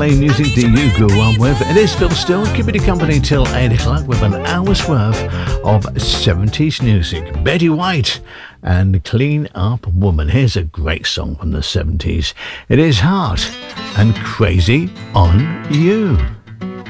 playing music that you grew up with. It is Phil Still, keeping you company till 8 o'clock with an hour's worth of 70s music. Betty White and Clean Up Woman. Here's a great song from the 70s. It is Heart and Crazy on You.